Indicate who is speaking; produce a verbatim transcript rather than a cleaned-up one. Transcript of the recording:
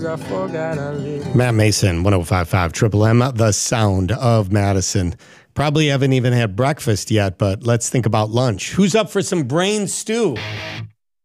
Speaker 1: I forgot I live.
Speaker 2: Matt Mason, one oh five point five Triple M, the sound of Madison. Probably haven't even had breakfast yet, but let's think about lunch. Who's up for some brain stew?